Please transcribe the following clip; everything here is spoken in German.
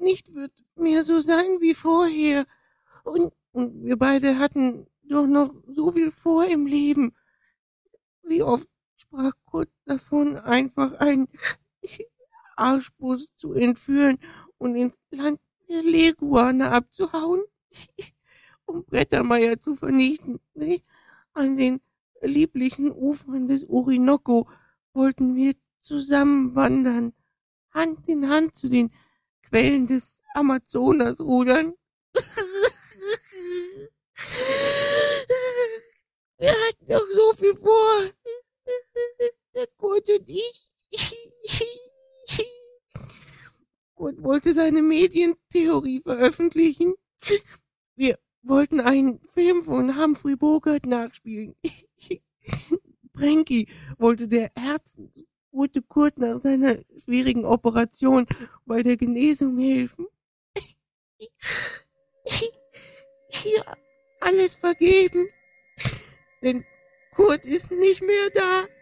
nicht wird mehr so sein wie vorher. Und wir beide hatten doch noch so viel vor im Leben. Wie oft sprach Kurt davon, einfach einen Arschbus zu entführen und ins Land der Leguane abzuhauen, um Brettermeier zu vernichten. Ne? An den lieblichen Ufern des Orinoco wollten wir zusammen wandern, Hand in Hand zu den Quellen des Amazonas rudern. Wir hatten doch so viel vor, der Kurt und ich. Kurt wollte seine Medientheorie veröffentlichen. Wir wollten einen Film von Humphrey Bogart nachspielen. Frankie wollte der Herzensgute Kurt nach seiner schwierigen Operation bei der Genesung helfen. Hier alles vergeben, denn Kurt ist nicht mehr da.